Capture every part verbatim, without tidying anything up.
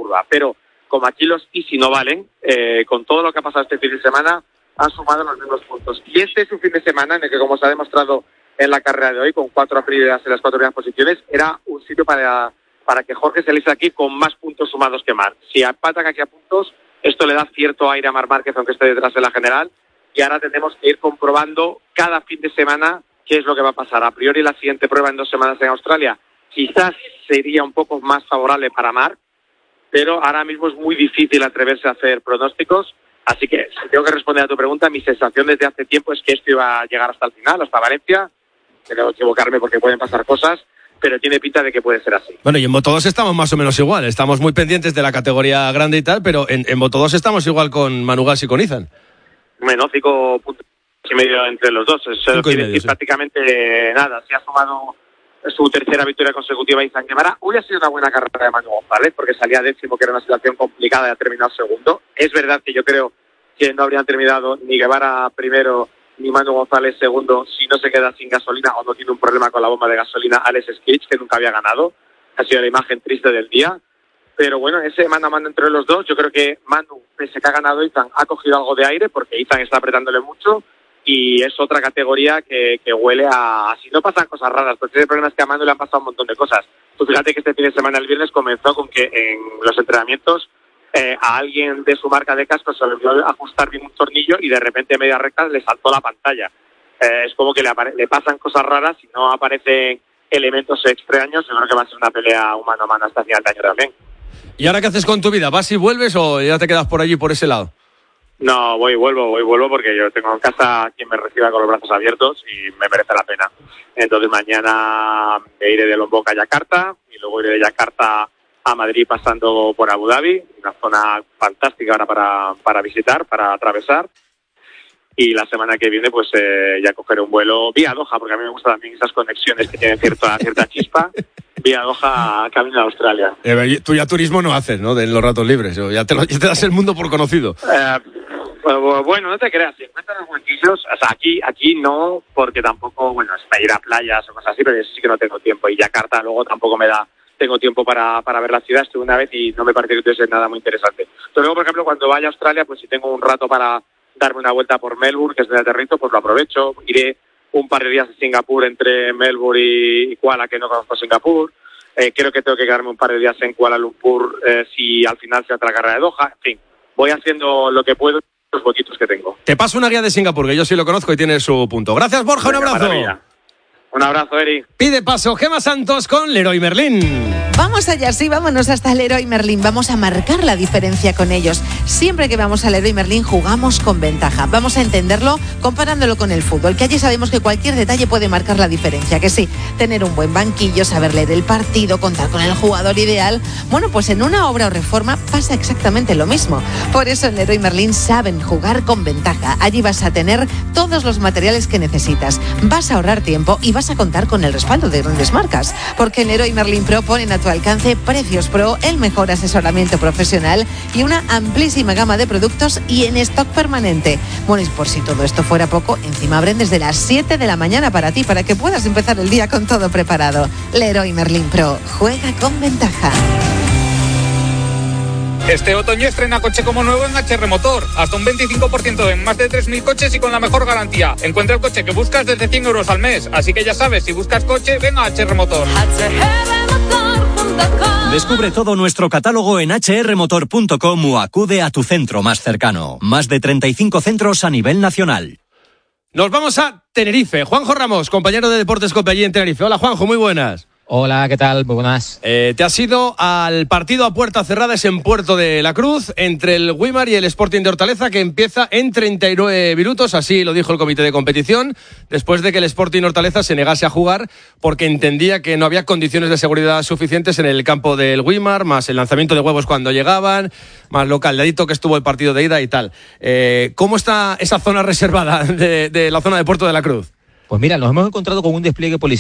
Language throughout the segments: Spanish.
curva. Pero como aquí los easy no valen, eh, con todo lo que ha pasado este fin de semana, han sumado los mismos puntos. Y este es un fin de semana en el que, como se ha demostrado en la carrera de hoy, con cuatro primeras en las cuatro primeras posiciones, era un sitio para, para que Jorge saliese aquí con más puntos sumados que Marc. Si empatan aquí a puntos, esto le da cierto aire a Marc Márquez, aunque esté detrás de la general, y ahora tenemos que ir comprobando cada fin de semana qué es lo que va a pasar. A priori, la siguiente prueba en dos semanas en Australia quizás sería un poco más favorable para Marc, pero ahora mismo es muy difícil atreverse a hacer pronósticos, así que si tengo que responder a tu pregunta, mi sensación desde hace tiempo es que esto iba a llegar hasta el final, hasta Valencia. Tengo que equivocarme porque pueden pasar cosas, pero tiene pinta de que puede ser así. Bueno, y en Moto dos estamos más o menos igual, estamos muy pendientes de la categoría grande y tal, pero en, en Moto dos estamos igual con Manu Gas y con Izan. Menos cinco puntos y medio entre los dos, eso quiere decir sí. prácticamente nada. Se ha sumado su tercera victoria consecutiva Izan Guevara. Hoy ha sido una buena carrera de Manu González, porque salía décimo, que era una situación complicada, y ha terminado segundo. Es verdad que yo creo que no habrían terminado ni Guevara primero ni Manu González segundo si no se queda sin gasolina o no tiene un problema con la bomba de gasolina Alex Skich, que nunca había ganado. Ha sido la imagen triste del día. Pero bueno, ese mano a mano entre los dos, yo creo que Manu, pese que ha ganado Izan, ha cogido algo de aire, porque Izan está apretándole mucho, y es otra categoría que, que huele a... Si no pasan cosas raras, porque el problema es que a Manu le han pasado un montón de cosas. Tú fíjate que este fin de semana, el viernes, comenzó con que en los entrenamientos eh, a alguien de su marca de casco se le olvidó ajustar bien un tornillo y de repente a media recta le saltó la pantalla. Eh, es como que le, apare- le pasan cosas raras y no aparecen elementos extraños. Yo creo que va a ser una pelea humano a mano hasta final de año también. ¿Y ahora qué haces con tu vida? ¿Vas y vuelves o ya te quedas por allí, por ese lado? No, voy y vuelvo, voy y vuelvo porque yo tengo en casa quien me reciba con los brazos abiertos y me merece la pena. Entonces mañana me iré de Lombok a Yakarta y luego iré de Yakarta a Madrid pasando por Abu Dhabi, una zona fantástica ahora para, para visitar, para atravesar. Y la semana que viene pues eh, ya cogeré un vuelo vía Doha, porque a mí me gustan también esas conexiones que tienen cierta, cierta chispa, vía Doha camino a Australia. Eh, tú ya turismo no haces, ¿no? De los ratos libres, ya te, lo, ya te das el mundo por conocido. Eh, bueno, no te creas, si encuentras los huequillos, o sea, aquí, aquí no, porque tampoco, bueno, es para ir a playas o cosas así, pero sí que no tengo tiempo. Y Yakarta luego tampoco me da, tengo tiempo para, para ver la ciudad, estuve una vez y no me parece que puede ser nada muy interesante. Pero luego, por ejemplo, cuando vaya a Australia, pues si tengo un rato para darme una vuelta por Melbourne, que es donde aterrizo, pues lo aprovecho. Iré un par de días a Singapur entre Melbourne y Kuala, que no conozco Singapur. Eh, creo que tengo que quedarme un par de días en Kuala Lumpur eh, si al final se hace la carrera de Doha. En fin, voy haciendo lo que puedo, los poquitos que tengo. Te paso una guía de Singapur, que yo sí lo conozco y tiene su punto. Gracias, Borja, Venga, un abrazo. Maravilla. Un abrazo, Eri. Pide paso Gemma Santos con Leroy Merlin. Vamos allá, sí, vámonos hasta Leroy Merlin. Vamos a marcar la diferencia con ellos. Siempre que vamos a Leroy Merlin jugamos con ventaja. Vamos a entenderlo comparándolo con el fútbol, que allí sabemos que cualquier detalle puede marcar la diferencia. Que sí, tener un buen banquillo, saber leer el partido, contar con el jugador ideal. Bueno, pues en una obra o reforma pasa exactamente lo mismo. Por eso en Leroy Merlin saben jugar con ventaja. Allí vas a tener todos los materiales que necesitas. Vas a ahorrar tiempo y vas a contar con el respaldo de grandes marcas. Porque en Leroy Merlin Pro ponen a tu alcance precios pro, el mejor asesoramiento profesional y una amplísima gama de productos y en stock permanente. Bueno, y por si todo esto fuera poco, encima abren desde las siete de la mañana para ti, para que puedas empezar el día con todo preparado. Leroy Merlin Pro, juega con ventaja. Este otoño estrena coche como nuevo en H R Motor. Hasta un veinticinco por ciento en más de tres mil coches y con la mejor garantía. Encuentra el coche que buscas desde cien euros al mes. Así que ya sabes, si buscas coche, ven a H R Motor. Descubre todo nuestro catálogo en hache erre motor punto com o acude a tu centro más cercano. Más de treinta y cinco centros a nivel nacional. Nos vamos a Tenerife. Juanjo Ramos, compañero de Deportes Cope allí en Tenerife. Hola, Juanjo, muy buenas. Hola, ¿qué tal? Muy buenas. Eh, te has ido al partido a puerta cerrada, es en Puerto de la Cruz, entre el Güímar y el Sporting de Hortaleza, que empieza en treinta y nueve minutos, así lo dijo el comité de competición, después de que el Sporting Hortaleza se negase a jugar porque entendía que no había condiciones de seguridad suficientes en el campo del Güímar, más el lanzamiento de huevos cuando llegaban, más lo caldeadito que estuvo el partido de ida y tal. Eh, ¿Cómo está esa zona reservada de, de la zona de Puerto de la Cruz? Pues mira, nos hemos encontrado con un despliegue policial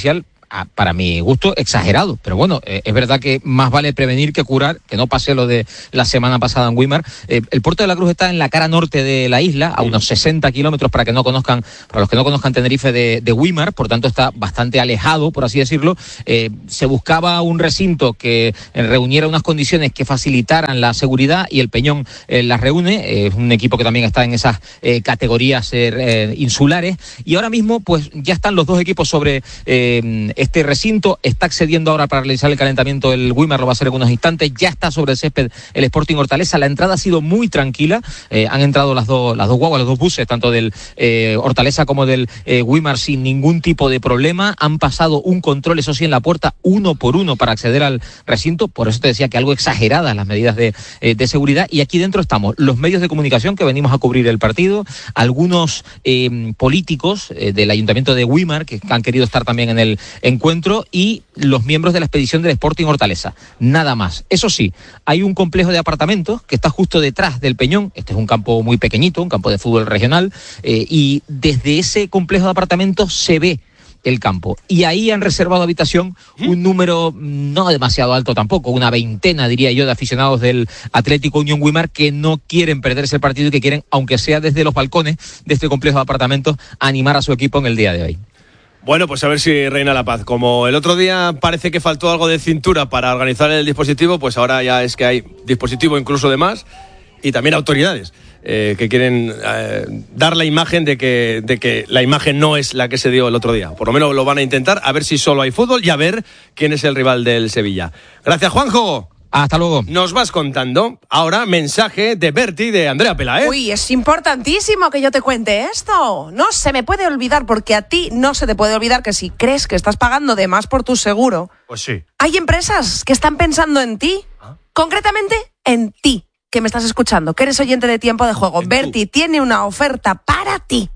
para mi gusto, exagerado. Pero bueno, eh, es verdad que más vale prevenir que curar, que no pase lo de la semana pasada en Güímar. Eh, el Puerto de la Cruz está en la cara norte de la isla, a unos sesenta kilómetros para que no conozcan, para los que no conozcan Tenerife de, de Güímar, por tanto está bastante alejado, por así decirlo. Eh, se buscaba un recinto que reuniera unas condiciones que facilitaran la seguridad y el Peñón eh, las reúne. Es eh, un equipo que también está en esas eh, categorías eh, insulares, y ahora mismo pues ya están los dos equipos sobre eh, este recinto. Está accediendo ahora para realizar el calentamiento el Güímar, lo va a hacer en unos instantes. Ya está sobre el césped el Sporting Hortaleza. La entrada ha sido muy tranquila, eh, han entrado las dos las dos guaguas, los dos buses, tanto del eh, Hortaleza como del eh, Güímar, sin ningún tipo de problema. Han pasado un control, eso sí, en la puerta, uno por uno para acceder al recinto. Por eso te decía que algo exageradas las medidas de, eh, de seguridad. Y aquí dentro estamos los medios de comunicación que venimos a cubrir el partido, algunos eh, políticos eh, del Ayuntamiento de Güímar que han querido estar también en el encuentro, y los miembros de la expedición del Sporting Hortaleza. Nada más. Eso sí, hay un complejo de apartamentos que está justo detrás del Peñón. Este es un campo muy pequeñito, un campo de fútbol regional, eh, y desde ese complejo de apartamentos se ve el campo, y ahí han reservado habitación un número no demasiado alto tampoco, una veintena diría yo de aficionados del Atlético Unión Güímar que no quieren perderse el partido y que quieren, aunque sea desde los balcones de este complejo de apartamentos, animar a su equipo en el día de hoy. Bueno, pues a ver si reina la paz. Como el otro día parece que faltó algo de cintura para organizar el dispositivo, pues ahora ya es que hay dispositivo incluso de más, y también autoridades eh, que quieren eh, dar la imagen de que, de que la imagen no es la que se dio el otro día. Por lo menos lo van a intentar, a ver si solo hay fútbol y a ver quién es el rival del Sevilla. Gracias, Juanjo. Hasta luego. Nos vas contando. Ahora, mensaje de Berti, de Andrea Pelaez. Uy, es importantísimo que yo te cuente esto. No se me puede olvidar, porque a ti no se te puede olvidar que si crees que estás pagando de más por tu seguro, pues sí, hay empresas que están pensando en ti. ¿Ah? Concretamente, en ti, que me estás escuchando, que eres oyente de Tiempo de Juego. Berti tiene una oferta para ti.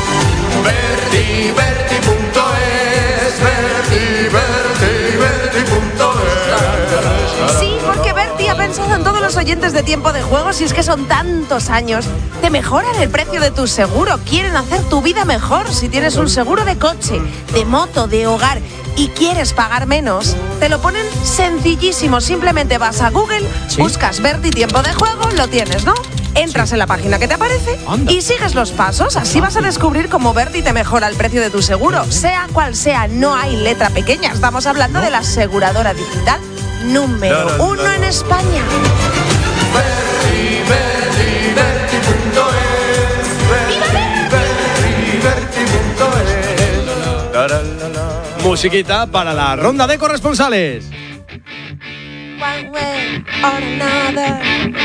Berti, Berti punto es, Berti, Berti, Berti punto es. Sí, porque Berti ha pensado en todos los oyentes de Tiempo de Juego, si es que son tantos años. Te mejoran el precio de tu seguro, quieren hacer tu vida mejor. Si tienes un seguro de coche, de moto, de hogar y quieres pagar menos, te lo ponen sencillísimo. Simplemente vas a Google, ¿sí?, buscas Berti Tiempo de Juego, lo tienes, ¿no? Entras, sí, en la página que te aparece. Anda. Y sigues los pasos. Así vas a descubrir cómo Berti te mejora el precio de tu seguro. Sea cual sea, no hay letra pequeña. Estamos hablando, ¿no?, de la aseguradora digital número la, la, uno la, la. en España. Berti, Berti, Berti punto es, Berti, Berti punto es. La, la, la, la. Musiquita para la ronda de corresponsales. One way or another.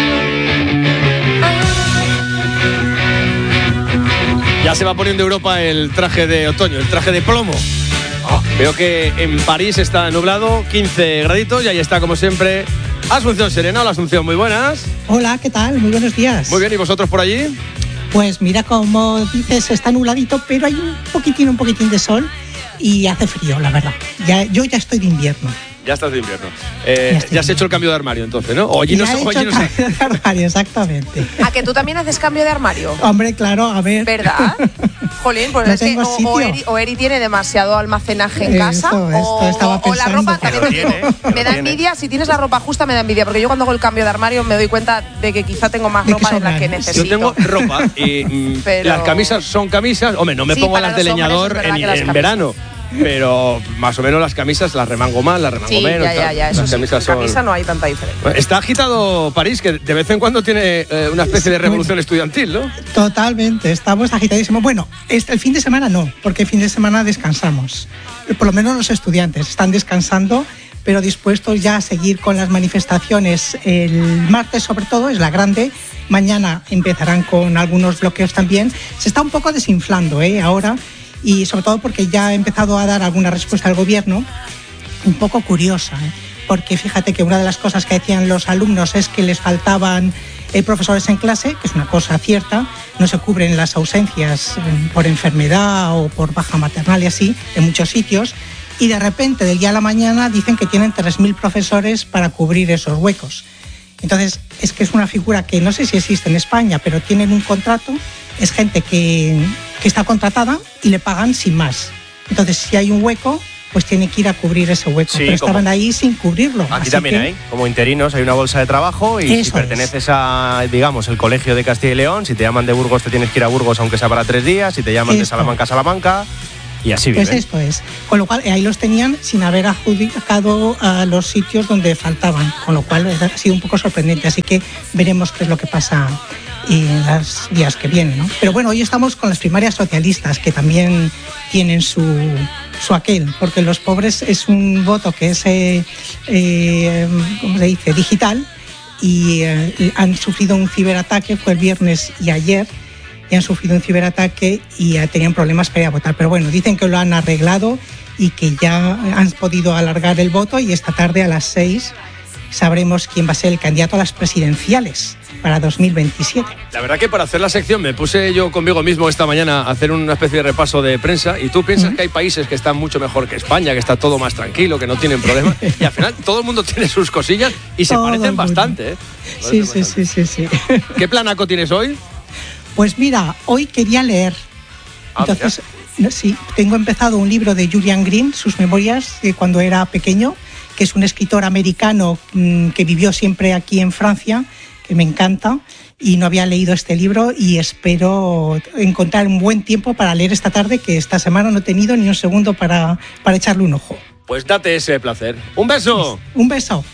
Ya se va poniendo Europa el traje de otoño, el traje de plomo. Oh, veo que en París está nublado, quince graditos, y ahí está, como siempre, Asunción Serena. Hola, Asunción, muy buenas. Hola, ¿qué tal? Muy buenos días. Muy bien, ¿y vosotros por allí? Pues mira, como dices, está nubladito, pero hay un poquitín, un poquitín de sol y hace frío, la verdad. Ya, yo ya estoy de invierno. Ya estás de invierno. Eh, ya, ya has hecho el cambio de armario, entonces, ¿no? O allí no, ya he o hecho allí el no cambio de armario, exactamente. ¿A que tú también haces cambio de armario? Hombre, claro, a ver. ¿Verdad? Jolín, pues no es que o, o, Eri, o Eri tiene demasiado almacenaje en casa, esto, esto o, estaba o la ropa también te digo, tiene, me da tiene. envidia. Si tienes la ropa justa me da envidia, porque yo cuando hago el cambio de armario me doy cuenta de que quizá tengo más ropa de la que necesito. Yo tengo ropa y mm, Pero... las camisas son camisas. Hombre, no me sí, pongo las de leñador en, en verano. Pero más o menos las camisas las remango más, las remango sí, menos. Ya, ya, ya. Eso las sí, camisas en son... camisa no hay tanta diferencia. Está agitado París, que de vez en cuando tiene eh, una especie de revolución estudiantil, ¿no? Totalmente, estamos agitadísimos. Bueno, este, el fin de semana no, porque el fin de semana descansamos. Por lo menos los estudiantes están descansando, pero dispuestos ya a seguir con las manifestaciones. El martes, sobre todo, es la grande. Mañana empezarán con algunos bloqueos también. Se está un poco desinflando, ¿eh? Ahora. Y sobre todo porque ya ha empezado a dar alguna respuesta al gobierno, un poco curiosa, ¿eh? Porque fíjate que una de las cosas que decían los alumnos es que les faltaban eh, profesores en clase, que es una cosa cierta, no se cubren las ausencias eh, por enfermedad o por baja maternal y así, en muchos sitios, y de repente, del día a la mañana, dicen que tienen tres mil profesores para cubrir esos huecos. Entonces, es que es una figura que no sé si existe en España, pero tienen un contrato, es gente que, que está contratada y le pagan sin más. Entonces, si hay un hueco, pues tienen que ir a cubrir ese hueco. Sí, pero estaban como... ahí sin cubrirlo. Aquí así también que... hay, como interinos, hay una bolsa de trabajo y Eso si perteneces es. a, digamos, el Colegio de Castilla y León, si te llaman de Burgos te tienes que ir a Burgos aunque sea para tres días, si te llaman Esto. de Salamanca a Salamanca, y así Pues viven. esto es. Con lo cual, ahí los tenían sin haber adjudicado a los sitios donde faltaban, con lo cual ha sido un poco sorprendente. Así que veremos qué es lo que pasa en los días que vienen, ¿no? Pero bueno, hoy estamos con las primarias socialistas, que también tienen su, su aquel, porque los pobres es un voto que es, eh, eh, ¿cómo se dice?, digital, y eh, han sufrido un ciberataque, fue el viernes y ayer, y han sufrido un ciberataque y eh, tenían problemas para ir a votar. Pero bueno, dicen que lo han arreglado y que ya han podido alargar el voto, y esta tarde a las seis sabremos quién va a ser el candidato a las presidenciales para dos mil veintisiete. La verdad que para hacer la sección me puse yo conmigo mismo esta mañana a hacer una especie de repaso de prensa, y tú piensas uh-huh. que hay países que están mucho mejor que España, que está todo más tranquilo, que no tienen problemas, y al final todo el mundo tiene sus cosillas y se todo parecen bastante, ¿eh? Sí, sí, sí, sí, sí. ¿Qué planaco tienes hoy? Pues mira, hoy quería leer. Ah, Entonces, mira. sí, tengo empezado un libro de Julian Green, sus memorias de cuando era pequeño, que es un escritor americano mmm, que vivió siempre aquí en Francia, que me encanta, y no había leído este libro, y espero encontrar un buen tiempo para leer esta tarde, que esta semana no he tenido ni un segundo para, para echarle un ojo. Pues date ese placer. ¡Un beso! Un beso.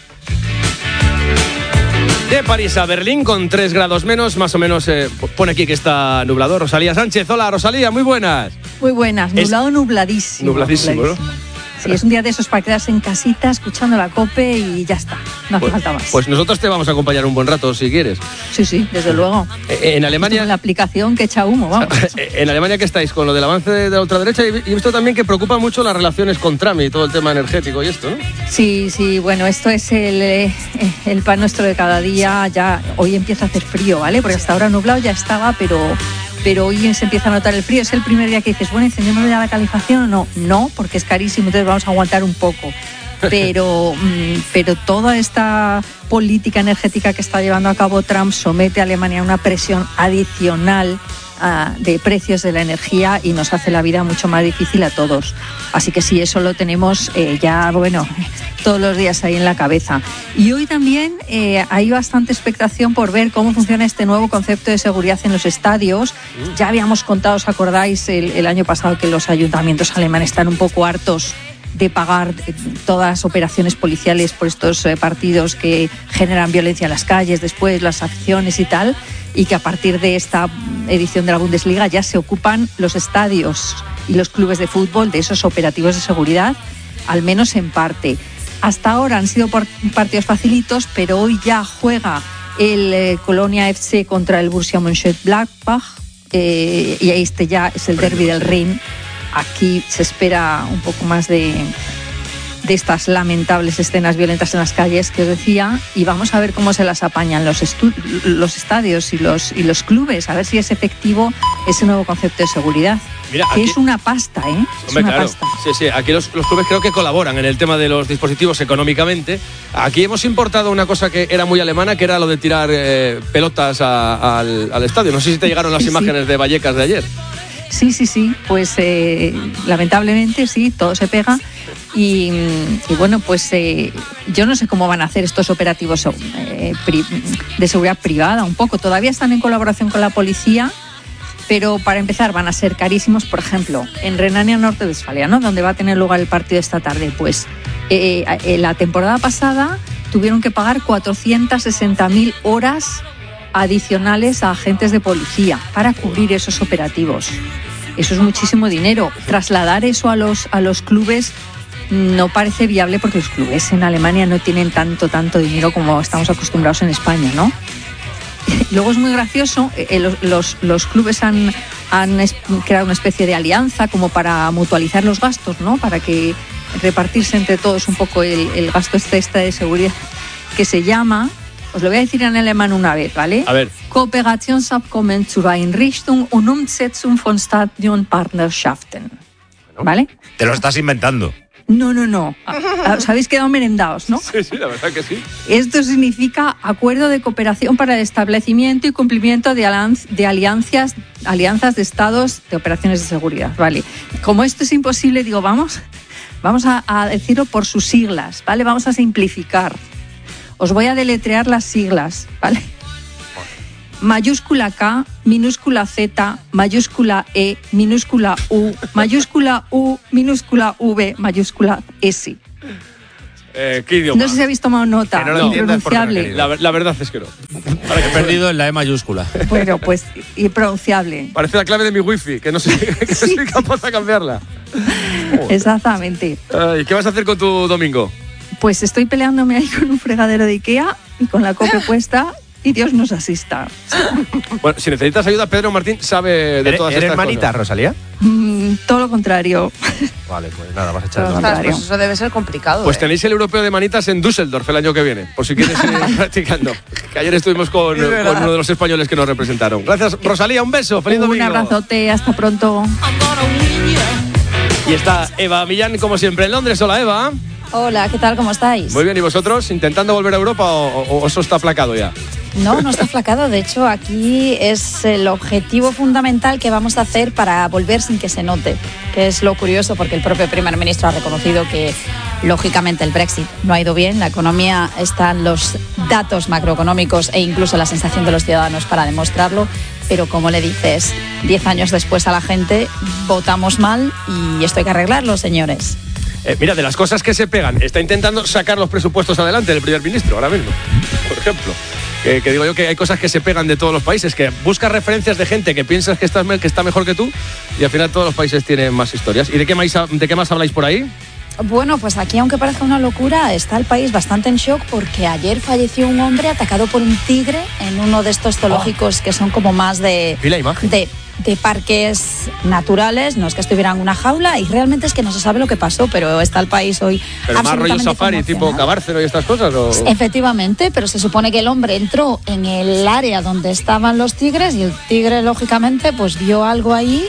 De París a Berlín con tres grados menos, más o menos, eh, pone aquí que está nublado. Rosalía Sánchez, hola Rosalía, muy buenas. Muy buenas, nublado, es... nubladísimo. Nubladísimo, nubladísimo. ¿no? Sí, es un día de esos para quedarse en casita, escuchando la COPE y ya está, no hace pues, falta más. Pues nosotros te vamos a acompañar un buen rato, si quieres. Sí, sí, desde luego. Eh, en Alemania... la aplicación que echa humo, vamos. En Alemania, ¿qué estáis? Con lo del avance de la ultraderecha, y he visto también que preocupa mucho las relaciones con Trump y todo el tema energético y esto, ¿no? Sí, sí, bueno, esto es el, el pan nuestro de cada día. Ya hoy empieza a hacer frío, ¿vale? Porque hasta ahora nublado ya estaba, pero... pero hoy se empieza a notar el frío. Es el primer día que dices, bueno, ¿encendemos ya la calefacción o no? No, porque es carísimo, entonces vamos a aguantar un poco. Pero, pero toda esta política energética que está llevando a cabo Trump somete a Alemania a una presión adicional uh, de precios de la energía y nos hace la vida mucho más difícil a todos. Así que sí, eso lo tenemos eh, ya, bueno, todos los días ahí en la cabeza. Y hoy también eh, hay bastante expectación por ver cómo funciona este nuevo concepto de seguridad en los estadios. Ya habíamos contado, ¿os acordáis el, el año pasado, que los ayuntamientos alemanes están un poco hartos de pagar todas las operaciones policiales por estos eh, partidos que generan violencia en las calles, después las aficiones y tal, y que a partir de esta edición de la Bundesliga ya se ocupan los estadios y los clubes de fútbol de esos operativos de seguridad, al menos en parte. Hasta ahora han sido partidos facilitos, pero hoy ya juega el eh, Colonia F C contra el Borussia Mönchengladbach, eh, y este ya es el derbi del Rin. Aquí se espera un poco más de, de estas lamentables escenas violentas en las calles que os decía, y vamos a ver cómo se las apañan los, estu- los estadios y los, y los clubes, a ver si es efectivo ese nuevo concepto de seguridad. Mira, que aquí... es una pasta, ¿eh? Es Hombre, una claro. pasta. Sí, sí, aquí los, los clubes creo que colaboran en el tema de los dispositivos económicamente. Aquí hemos importado una cosa que era muy alemana, que era lo de tirar eh, pelotas a, a, al, al estadio. No sé si te llegaron las sí, imágenes sí. de Vallecas de ayer. Sí, sí, sí, pues eh, lamentablemente sí, todo se pega y, y bueno, pues eh, yo no sé cómo van a hacer estos operativos eh, pri- de seguridad privada un poco. Todavía están en colaboración con la policía, pero para empezar van a ser carísimos. Por ejemplo, en Renania Norte-Westfalia, ¿no?, donde va a tener lugar el partido esta tarde, pues eh, eh, la temporada pasada tuvieron que pagar cuatrocientas sesenta mil horas adicionales a agentes de policía para cubrir esos operativos. Eso es muchísimo dinero. Trasladar eso a los, a los clubes no parece viable, porque los clubes en Alemania no tienen tanto, tanto dinero como estamos acostumbrados en España, ¿no? Luego es muy gracioso, eh, los, los, los clubes han, han creado una especie de alianza como para mutualizar los gastos, ¿no? Para que repartirse entre todos un poco el, el gasto este, este de seguridad, que se llama... Os lo voy a decir en alemán una vez, ¿vale? A ver. Kooperationsabkommen zur Einrichtung und Umsetzung von Stadionpartnerschaften. ¿Vale? Te lo estás inventando. No, no, no. Os habéis quedado merendados, ¿no? Sí, sí, la verdad que sí. Esto significa acuerdo de cooperación para el establecimiento y cumplimiento de, alianz- de alianzas, alianzas de estados de operaciones de seguridad, ¿vale? Como esto es imposible, digo, vamos... Vamos a, a decirlo por sus siglas, ¿vale? Vamos a simplificar. Os voy a deletrear las siglas, ¿vale? Mayúscula K, minúscula Z, mayúscula E, minúscula U, mayúscula U, minúscula V, mayúscula S. Eh, ¿Qué idioma? No sé si habéis tomado nota. Que no lo impronunciable. La, la verdad es que no. Para que he perdido en la E mayúscula. Bueno, pues impronunciable. Parece la clave de mi wifi, que no sé, que no soy capaz de cambiarla. Exactamente. ¿Y qué vas a hacer con tu domingo? Pues estoy peleándome ahí con un fregadero de Ikea y con la cope puesta y Dios nos asista. Bueno, si necesitas ayuda, Pedro Martín sabe de todas estas ¿Eres manita, cosas. Rosalía? Mm, todo lo contrario. Vale, pues nada, vas a echar Todo la mano. Pues eso debe ser complicado. Pues ¿eh? tenéis el europeo de manitas en Düsseldorf el año que viene, por si quieres ir practicando. Que ayer estuvimos con, con uno de los españoles que nos representaron. Gracias, Rosalía, un beso, feliz Un domingo. abrazote, hasta pronto. Y está Eva Millán, como siempre, en Londres. Hola, Eva. Hola, ¿qué tal? ¿Cómo estáis? Muy bien, ¿y vosotros? ¿Intentando volver a Europa o, o, o eso está aplacado ya? No, no está flacado. De hecho, aquí es el objetivo fundamental que vamos a hacer para volver sin que se note, que es lo curioso, porque el propio primer ministro ha reconocido que, lógicamente, el Brexit no ha ido bien. La economía están los datos macroeconómicos e incluso la sensación de los ciudadanos para demostrarlo. Pero como le dices, diez años después a la gente, votamos mal y esto hay que arreglarlo, señores. Eh, mira, de las cosas que se pegan, está intentando sacar los presupuestos adelante el primer ministro, ahora mismo, por ejemplo. Que, que digo yo que hay cosas que se pegan de todos los países, que buscas referencias de gente que piensas que, estás, que está mejor que tú y al final todos los países tienen más historias. ¿Y de qué más, de qué más habláis por ahí? Bueno, pues aquí, aunque parezca una locura, está el país bastante en shock porque ayer falleció un hombre atacado por un tigre en uno de estos zoológicos oh. que son como más de... ¿Y la imagen? De, de parques naturales, no es que estuviera en una jaula y realmente es que no se sabe lo que pasó, pero está el país hoy ¿Pero más rollo safari, tipo Cabárcero y estas cosas? ¿o? Efectivamente, pero se supone que el hombre entró en el área donde estaban los tigres y el tigre, lógicamente, pues vio algo ahí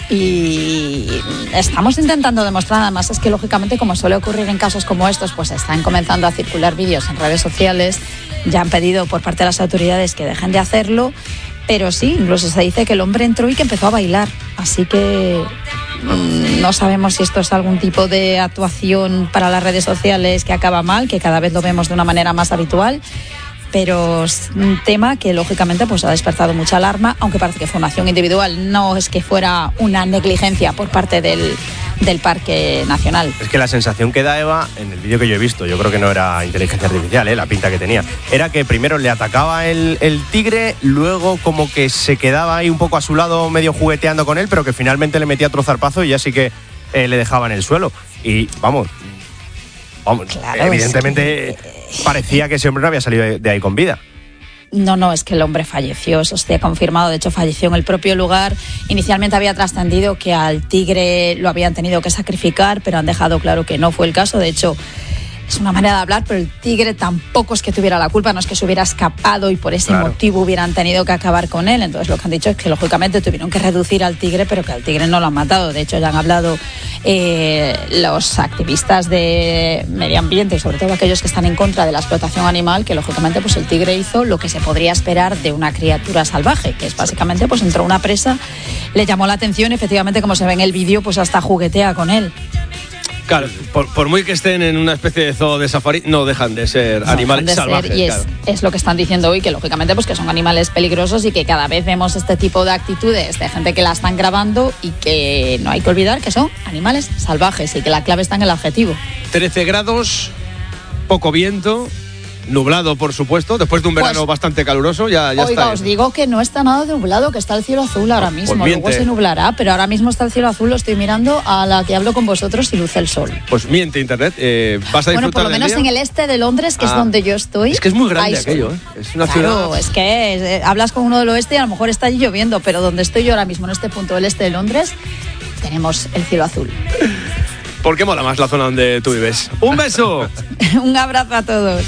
y estamos intentando demostrar, además es que, lógicamente, como suele ocurrir en casos como estos, pues están comenzando a circular vídeos en redes sociales, ya han pedido por parte de las autoridades que dejen de hacerlo. Pero sí, incluso se dice que el hombre entró y que empezó a bailar. Así que mmm, no sabemos si esto es algún tipo de actuación para las redes sociales que acaba mal, que cada vez lo vemos de una manera más habitual. Pero es un tema que lógicamente pues ha despertado mucha alarma, aunque parece que fue una acción individual, no es que fuera una negligencia por parte del, del Parque Nacional. Es que la sensación que da Eva, en el vídeo que yo he visto, yo creo que no era inteligencia artificial, ¿eh? La pinta que tenía, era que primero le atacaba el, el tigre, luego como que se quedaba ahí un poco a su lado medio jugueteando con él, pero que finalmente le metía otro zarpazo y ya sí que eh, le dejaba en el suelo. Y vamos... Vamos, claro, evidentemente es que... parecía que ese hombre no había salido de ahí con vida. No, no, es que el hombre falleció, eso se ha confirmado, de hecho falleció en el propio lugar. Inicialmente había trascendido que al tigre lo habían tenido que sacrificar, pero han dejado claro que no fue el caso. De hecho, es una manera de hablar, pero el tigre tampoco es que tuviera la culpa, no es que se hubiera escapado y por ese claro. motivo hubieran tenido que acabar con él. Entonces lo que han dicho es que lógicamente tuvieron que reducir al tigre, pero que al tigre no lo han matado. De hecho ya han hablado eh, los activistas de medio ambiente y sobre todo aquellos que están en contra de la explotación animal, que lógicamente pues el tigre hizo lo que se podría esperar de una criatura salvaje, que es básicamente pues entró una presa, le llamó la atención, efectivamente como se ve en el vídeo pues hasta juguetea con él. Claro, por, por muy que estén en una especie de zoo de safari, no dejan de ser no animales de salvajes. Ser, y claro. es, es lo que están diciendo hoy, que lógicamente pues que son animales peligrosos y que cada vez vemos este tipo de actitudes de gente que la están grabando y que no hay que olvidar que son animales salvajes y que la clave está en el adjetivo. trece grados, poco viento, nublado por supuesto, después de un verano pues, bastante caluroso, ya, ya oiga, está. Oiga, os digo que no está nada nublado, que está el cielo azul ahora mismo, pues luego se nublará, pero ahora mismo está el cielo azul, lo estoy mirando a la que hablo con vosotros y luce el sol. Pues miente internet, eh, vas a disfrutar Bueno, por lo menos del día? En el este de Londres, que ah, es donde yo estoy. Es que es muy grande aquello, ¿eh? Es una claro, ciudad... es que eh, hablas con uno del oeste y a lo mejor está allí lloviendo, pero donde estoy yo ahora mismo, en este punto del este de Londres, tenemos el cielo azul. ¿Por qué mola más la zona donde tú vives? ¡Un beso! Un abrazo a todos.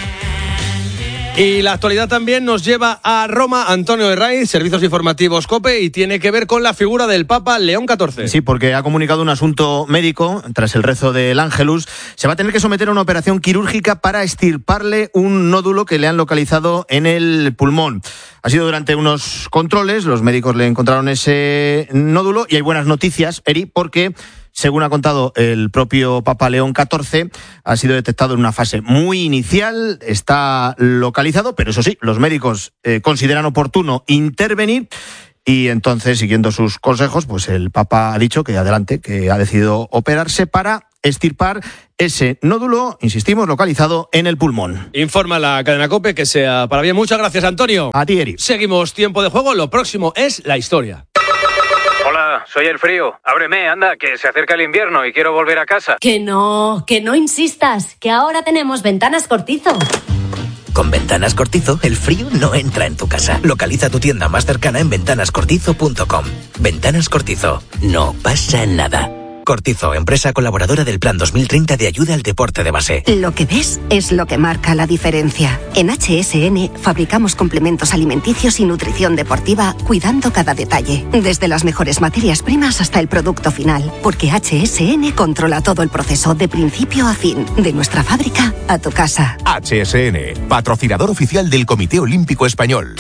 Y la actualidad también nos lleva a Roma. Antonio Herraiz, Servicios Informativos COPE, y tiene que ver con la figura del Papa León catorce. Sí, porque ha comunicado un asunto médico. Tras el rezo del Ángelus, se va a tener que someter a una operación quirúrgica para extirparle un nódulo que le han localizado en el pulmón. Ha sido durante unos controles, los médicos le encontraron ese nódulo y hay buenas noticias, Eri, porque según ha contado el propio Papa León catorce, ha sido detectado en una fase muy inicial, está localizado, pero eso sí, los médicos eh, consideran oportuno intervenir. Y entonces, siguiendo sus consejos, pues el Papa ha dicho que adelante, que ha decidido operarse para extirpar ese nódulo, insistimos, localizado en el pulmón. Informa la cadena COPE que sea para bien. Muchas gracias, Antonio. A ti, Eri. Seguimos tiempo de juego. Lo próximo es la historia. Hola, soy el frío. Ábreme, anda, que se acerca el invierno y quiero volver a casa. Que no, que no insistas, que ahora tenemos Ventanas Cortizo. Con Ventanas Cortizo, el frío no entra en tu casa. Localiza tu tienda más cercana en ventanas cortizo punto com. Ventanas Cortizo. No pasa nada. Cortizo, empresa colaboradora del Plan dos mil treinta de ayuda al deporte de base. Lo que ves es lo que marca la diferencia. En H S N fabricamos complementos alimenticios y nutrición deportiva, cuidando cada detalle. Desde las mejores materias primas hasta el producto final. Porque H S N controla todo el proceso de principio a fin. De nuestra fábrica a tu casa. H S N, patrocinador oficial del Comité Olímpico Español.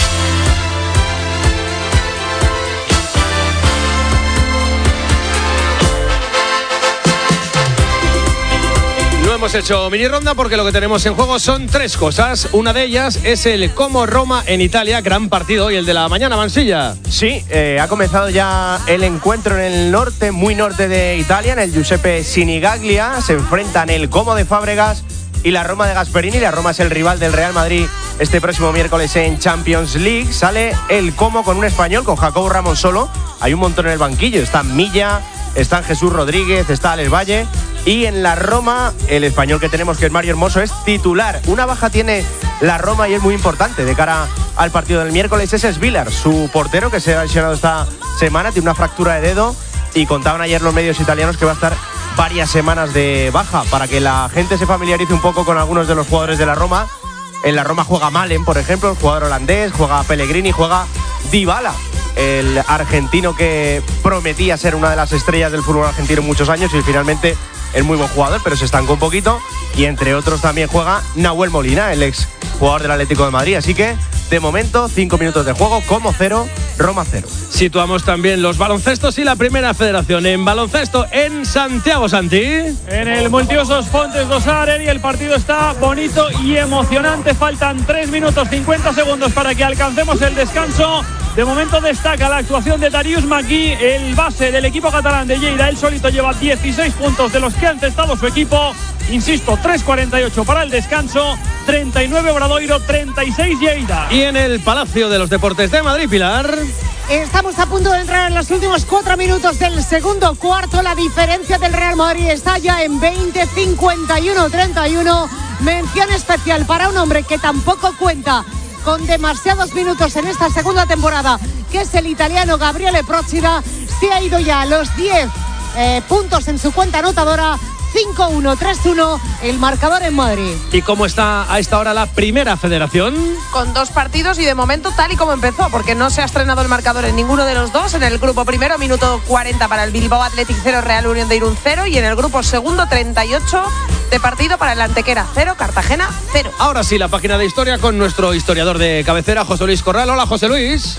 Hemos hecho mini ronda porque lo que tenemos en juego son tres cosas. Una de ellas es el Como Roma en Italia, gran partido, y el de la mañana, Mansilla. Sí, eh, ha comenzado ya el encuentro en el norte, muy norte de Italia, en el Giuseppe Sinigaglia. Se enfrentan el Como de Fábregas y la Roma de Gasperini. La Roma es el rival del Real Madrid este próximo miércoles en Champions League. Sale el Como con un español, con Jacobo Ramón solo. Hay un montón en el banquillo. Está Milla, está Jesús Rodríguez, está Alex Valle. Y en la Roma, el español que tenemos, que es Mario Hermoso, es titular. Una baja tiene la Roma y es muy importante de cara al partido del miércoles. Ese es Vilar, su portero, que se ha lesionado esta semana, tiene una fractura de dedo. Y contaban ayer los medios italianos que va a estar varias semanas de baja, para que la gente se familiarice un poco con algunos de los jugadores de la Roma. En la Roma juega Malen, por ejemplo, el jugador holandés, juega Pellegrini, juega Dybala, el argentino que prometía ser una de las estrellas del fútbol argentino muchos años y finalmente es muy buen jugador, pero se estancó un poquito. Y entre otros también juega Nahuel Molina, el ex jugador del Atlético de Madrid. Así que, de momento, cinco minutos de juego, Como cero, Roma cero. Situamos también los baloncestos y la primera federación en baloncesto en Santiago, Santi. En el Multiusos Fontes dos Ares, y el partido está bonito y emocionante. Faltan tres minutos cincuenta segundos para que alcancemos el descanso. De momento destaca la actuación de Darius Magui, el base del equipo catalán de Lleida. Él solito lleva dieciséis puntos de los que ha encestado su equipo. Insisto, tres cuarenta y ocho para el descanso, treinta y nueve Obradoiro, treinta y seis Lleida. Y en el Palacio de los Deportes de Madrid, Pilar. Estamos a punto de entrar en los últimos cuatro minutos del segundo cuarto. La diferencia del Real Madrid está ya en veinte, cincuenta y uno treinta y uno. Mención especial para un hombre que tampoco cuenta con demasiados minutos en esta segunda temporada, que es el italiano Gabriele Procida. Se ha ido ya a los diez eh, puntos en su cuenta anotadora. cinco uno, tres uno, el marcador en Madrid. ¿Y cómo está a esta hora la primera federación? Con dos partidos y de momento tal y como empezó, porque no se ha estrenado el marcador en ninguno de los dos. En el grupo primero, minuto cuarenta para el Bilbao Athletic cero, Real Unión de Irún cero. Y en el grupo segundo, treinta y ocho de partido para el Antequera cero, Cartagena cero. Ahora sí, la página de historia con nuestro historiador de cabecera, José Luis Corral. Hola, José Luis.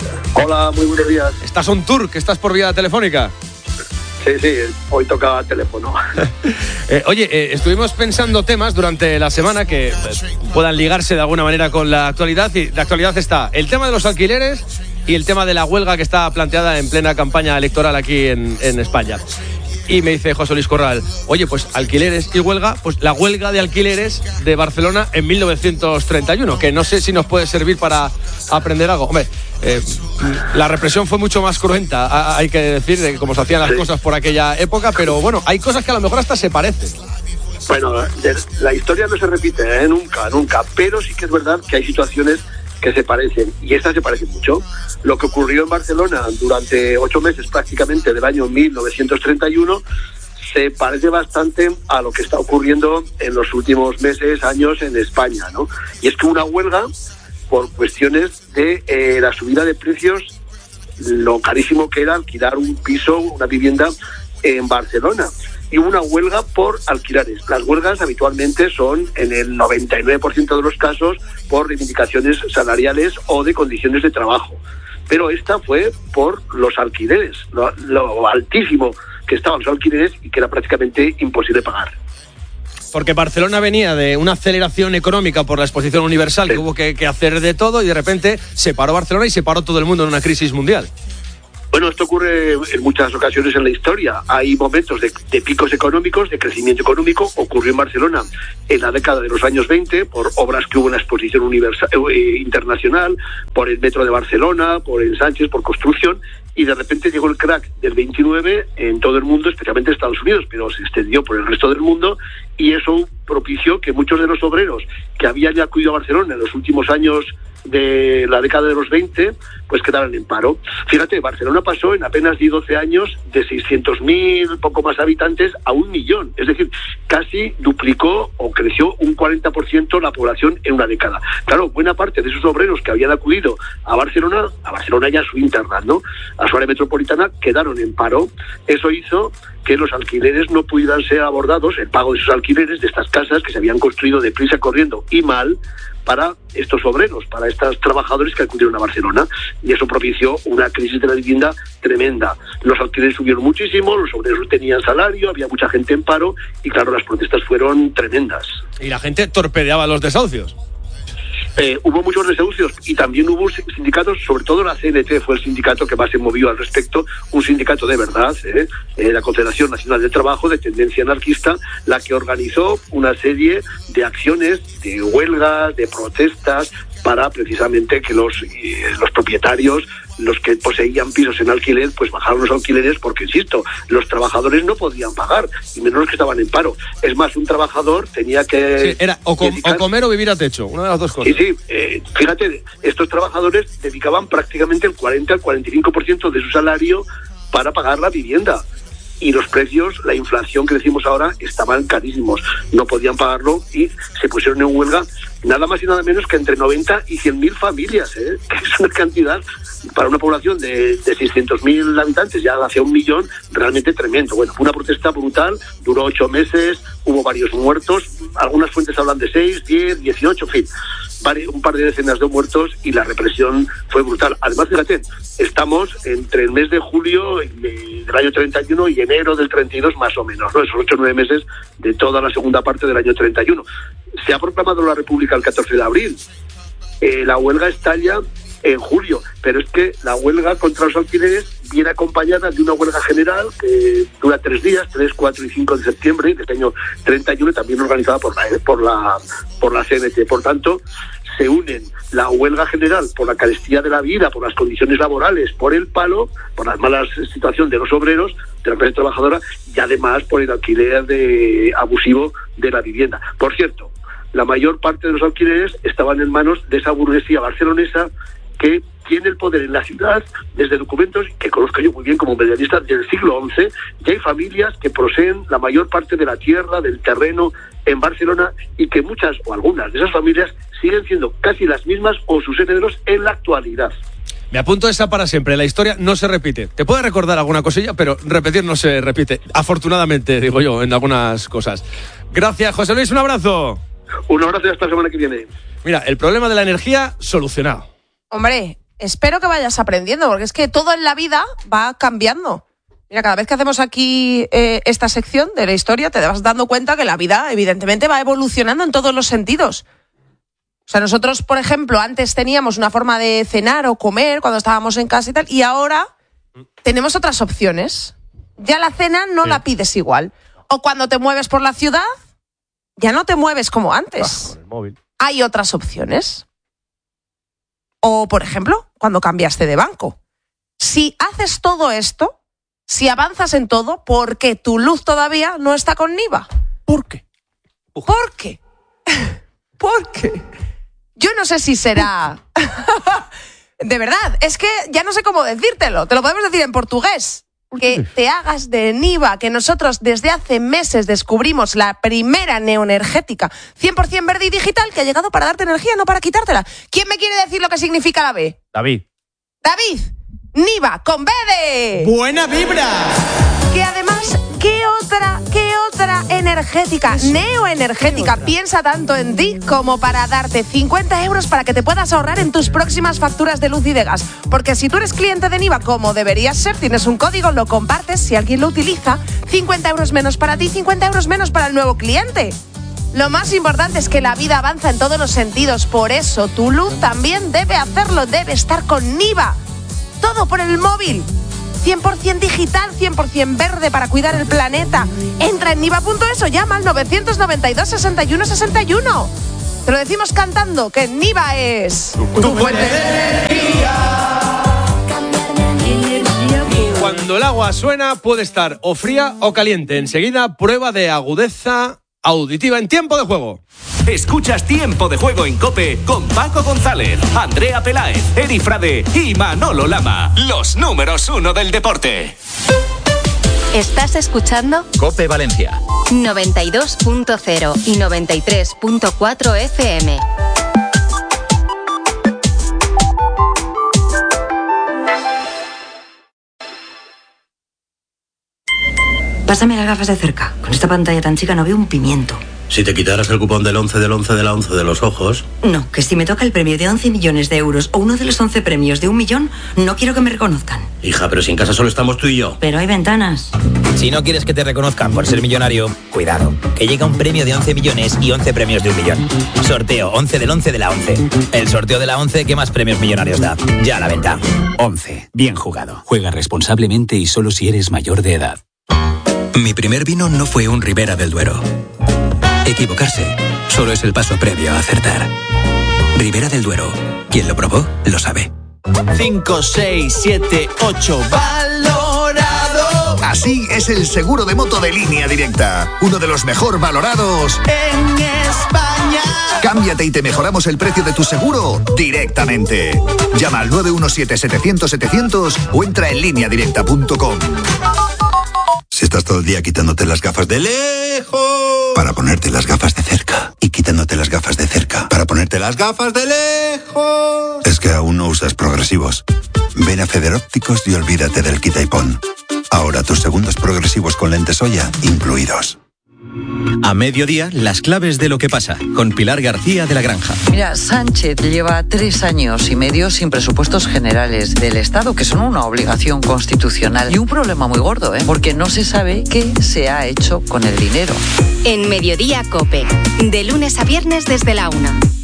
Hola, muy buenos días. Estás on tour, que estás por vía telefónica. Sí, sí, hoy tocaba teléfono. eh, oye, eh, estuvimos pensando temas durante la semana que eh, puedan ligarse de alguna manera con la actualidad, y la actualidad está el tema de los alquileres y el tema de la huelga que está planteada en plena campaña electoral aquí en, en España. Y me dice José Luis Corral, oye, pues alquileres y huelga, pues la huelga de alquileres de Barcelona en mil novecientos treinta y uno, que no sé si nos puede servir para aprender algo. Hombre, eh, la represión fue mucho más cruenta, hay que decir, de cómo se hacían las sí. cosas por aquella época, pero bueno, hay cosas que a lo mejor hasta se parecen. Bueno, la historia no se repite, ¿eh? nunca, nunca, pero sí que es verdad que hay situaciones que se parecen, y esta se parece mucho. Lo que ocurrió en Barcelona durante ocho meses prácticamente del año mil novecientos treinta y uno se parece bastante a lo que está ocurriendo en los últimos meses, años en España, ¿no? Y es que una huelga por cuestiones de eh, la subida de precios, lo carísimo que era alquilar un piso, una vivienda en Barcelona. Y una huelga por alquileres. Las huelgas habitualmente son, en el noventa y nueve por ciento de los casos, por reivindicaciones salariales o de condiciones de trabajo. Pero esta fue por los alquileres, lo, lo altísimo que estaban los alquileres y que era prácticamente imposible pagar. Porque Barcelona venía de una aceleración económica por la exposición universal, sí. que hubo que, que hacer de todo, y de repente se paró Barcelona y se paró todo el mundo en una crisis mundial. Bueno, esto ocurre en muchas ocasiones en la historia. Hay momentos de, de picos económicos, de crecimiento económico. Ocurrió en Barcelona en la década de los años veinte, por obras que hubo en la exposición universal, eh, internacional, por el metro de Barcelona, por el Sánchez, por construcción. Y de repente llegó el crack del veintinueve en todo el mundo, especialmente en Estados Unidos, pero se extendió por el resto del mundo, y eso propició que muchos de los obreros que habían ya acudido a Barcelona en los últimos años de la década de los veinte, pues quedaran en paro. Fíjate, Barcelona pasó en apenas diez doce años de seiscientos mil, poco más habitantes, a un millón. Es decir, casi duplicó o creció un cuarenta por ciento la población en una década. Claro, buena parte de esos obreros que habían acudido a Barcelona, a Barcelona y a su internet, ¿no?, a su área metropolitana, quedaron en paro. Eso hizo que los alquileres no pudieran ser abordados, el pago de esos alquileres de estas casas que se habían construido deprisa, corriendo y mal, para estos obreros, para estos trabajadores que acudieron a Barcelona, y eso propició una crisis de la vivienda tremenda. Los alquileres subieron muchísimo, los obreros tenían salario, había mucha gente en paro y claro, las protestas fueron tremendas. Y la gente torpedeaba los desahucios. Eh, hubo muchos desahucios y también hubo sindicatos, sobre todo la C N T fue el sindicato que más se movió al respecto, un sindicato de verdad, eh, eh, la Confederación Nacional del Trabajo, de tendencia anarquista, la que organizó una serie de acciones, de huelgas, de protestas, para precisamente que los, eh, los propietarios, los que poseían pisos en alquiler, pues bajaron los alquileres porque, insisto, los trabajadores no podían pagar, y menos los que estaban en paro. Es más, un trabajador tenía que... Sí, era o, com dedicar... o comer o vivir a techo, una de las dos cosas. Sí, sí, eh, fíjate, estos trabajadores dedicaban prácticamente el cuarenta al cuarenta y cinco por ciento de su salario para pagar la vivienda. Y los precios, la inflación que decimos ahora, estaban carísimos. No podían pagarlo y se pusieron en huelga nada más y nada menos que entre noventa y cien mil familias, ¿eh? Que es una cantidad para una población de, de seiscientos mil habitantes, ya hacia un millón, realmente tremendo. Bueno, fue una protesta brutal, duró ocho meses, hubo varios muertos, algunas fuentes hablan de seis, diez, dieciocho, en fin, un par de decenas de muertos, y la represión fue brutal. Además, fíjate, estamos entre el mes de julio del año treinta y uno y enero del treinta y dos, más o menos, ¿no? Esos ocho o nueve meses de toda la segunda parte del año treinta y uno. Se ha proclamado la República el catorce de abril. Eh, la huelga estalla en julio, pero es que la huelga contra los alquileres viene acompañada de una huelga general que dura tres días, tres, cuatro y cinco de septiembre de este año treinta y uno, también organizada por la por la por la C N T. Por tanto, se unen la huelga general por la carestía de la vida, por las condiciones laborales, por el palo, por la mala situación de los obreros, de la clase trabajadora, y además por el alquiler de, abusivo de la vivienda. Por cierto, la mayor parte de los alquileres estaban en manos de esa burguesía barcelonesa que tiene el poder en la ciudad, desde documentos que conozco yo muy bien como medianista del siglo once, ya hay familias que poseen la mayor parte de la tierra, del terreno en Barcelona, y que muchas o algunas de esas familias siguen siendo casi las mismas o sus herederos en la actualidad. Me apunto esa para siempre, la historia no se repite. Te puede recordar alguna cosilla, pero repetir no se repite. Afortunadamente, digo yo, en algunas cosas. Gracias, José Luis, un abrazo. Un abrazo y hasta la semana que viene. Mira, el problema de la energía solucionado. Hombre, espero que vayas aprendiendo, porque es que todo en la vida va cambiando. Mira, cada vez que hacemos aquí eh, esta sección de la historia, te vas dando cuenta que la vida, evidentemente, va evolucionando en todos los sentidos. O sea, nosotros, por ejemplo, antes teníamos una forma de cenar o comer cuando estábamos en casa y tal, y ahora tenemos otras opciones. Ya la cena no sí. la pides igual. O cuando te mueves por la ciudad, ya no te mueves como antes. Ah, con el móvil. Hay otras opciones. O, por ejemplo, cuando cambiaste de banco. Si haces todo esto, si avanzas en todo, ¿por qué tu luz todavía no está con Niva? ¿Por qué? Uf. ¿Por qué? ¿Por qué? Yo no sé si será... De verdad, es que ya no sé cómo decírtelo. Te lo podemos decir en portugués. Que te hagas de Niva, que nosotros desde hace meses descubrimos la primera neoenergética cien por ciento verde y digital que ha llegado para darte energía, no para quitártela. ¿Quién me quiere decir lo que significa la B? David. David, Niva, con B de... ¡Buena vibra! Que además, ¿qué otra, qué otra ultra energética, neoenergética. Piensa tanto en ti como para darte cincuenta euros para que te puedas ahorrar en tus próximas facturas de luz y de gas. Porque si tú eres cliente de Niva, como deberías ser, tienes un código, lo compartes, si alguien lo utiliza, cincuenta euros menos para ti, cincuenta euros menos para el nuevo cliente. Lo más importante es que la vida avanza en todos los sentidos, por eso tu luz también debe hacerlo, debe estar con Niva. Todo por el móvil. cien por ciento digital, cien por ciento verde para cuidar el planeta. Entra en niva punto es o llama al novecientos noventa y dos, sesenta y uno, sesenta y uno. Te lo decimos cantando, que Niva es tu fuente de energía. Cuando el agua suena puede estar o fría o caliente. Enseguida, prueba de agudeza auditiva en Tiempo de Juego. Escuchas Tiempo de Juego en COPE con Paco González, Andrea Peláez, Eri Frade y Manolo Lama. Los números uno del deporte. ¿Estás escuchando? COPE Valencia. noventa y dos punto cero y noventa y tres punto cuatro F M. Pásame las gafas de cerca. Con esta pantalla tan chica no veo un pimiento. Si te quitaras el cupón del once del once de la once de los ojos... No, que si me toca el premio de once millones de euros o uno de los once premios de un millón, no quiero que me reconozcan. Hija, pero si en casa solo estamos tú y yo. Pero hay ventanas. Si no quieres que te reconozcan por ser millonario, cuidado, que llega un premio de once millones y once premios de un millón. Sorteo once del once de la once. El sorteo de la once que más premios millonarios da. Ya a la venta. once. Bien jugado. Juega responsablemente y solo si eres mayor de edad. Mi primer vino no fue un Ribera del Duero. Equivocarse solo es el paso previo a acertar. Ribera del Duero. Quien lo probó, lo sabe. cinco, seis, siete, ocho. ¡Valorado! Así es el seguro de moto de Línea Directa. Uno de los mejor valorados en España. Cámbiate y te mejoramos el precio de tu seguro directamente. Llama al nueve uno siete, setecientos, setecientos o entra en línea directa punto com. Si estás todo el día quitándote las gafas de lejos para ponerte las gafas de cerca y quitándote las gafas de cerca para ponerte las gafas de lejos, es que aún no usas progresivos. Ven a Federópticos y olvídate del quita y pon. Ahora tus segundos progresivos con lentes Oya incluidos. A mediodía, las claves de lo que pasa, con Pilar García de la Granja. Mira, Sánchez lleva tres años y medio sin presupuestos generales del Estado, que son una obligación constitucional. Y un problema muy gordo, ¿eh? Porque no se sabe qué se ha hecho con el dinero. En Mediodía COPE, de lunes a viernes desde la una.